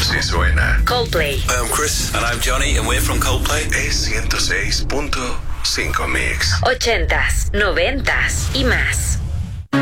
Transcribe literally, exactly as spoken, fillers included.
Si suena. Coldplay. Hi, I'm Chris. And I'm Johnny, and we're from Coldplay. Es ciento seis punto cinco Mix. Ochentas, noventas y más.